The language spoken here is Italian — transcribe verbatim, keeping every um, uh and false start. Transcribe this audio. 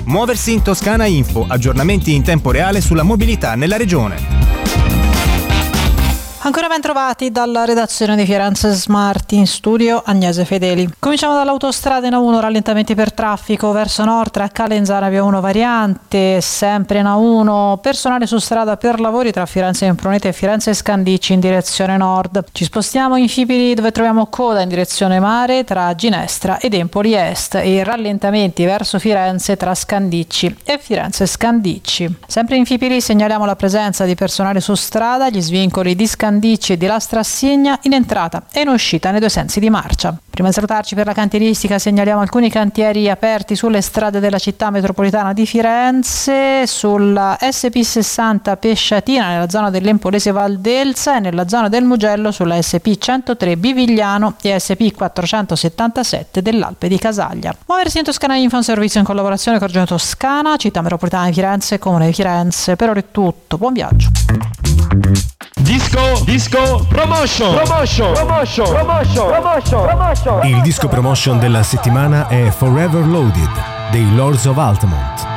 Muoversi in Toscana Info, aggiornamenti in tempo reale sulla mobilità nella regione. Ancora ben trovati dalla redazione di Firenze Smart, in studio Agnese Fedeli. Cominciamo dall'autostrada in A uno, rallentamenti per traffico verso nord tra Calenzana via uno variante, sempre in A uno, personale su strada per lavori tra Firenze Impronete e Firenze Scandicci in direzione nord. Ci spostiamo in Fipili dove troviamo coda in direzione mare tra Ginestra ed Empoli Est e rallentamenti verso Firenze tra Scandicci e Firenze Scandicci. Sempre in Fipili segnaliamo la presenza di personale su strada, gli svincoli di Scandicci e di Lastra Assigna in entrata e in uscita nei due sensi di marcia. Prima di salutarci per la cantieristica segnaliamo alcuni cantieri aperti sulle strade della città metropolitana di Firenze, sulla S P sessanta Pesciatina nella zona dell'Empolese Valdelsa e nella zona del Mugello sulla S P centotré Bivigliano e S P quattrocentosettantasette dell'Alpe di Casaglia. Muoversi in Toscana Info, un servizio in collaborazione con Regione Toscana, città metropolitana di Firenze, Comune di Firenze. Per ora è tutto, buon viaggio. Disco, disco promotion, promotion, promotion, promotion, promotion, promotion. Il disco promotion della settimana è Forever Loaded dei Lords of Altamont.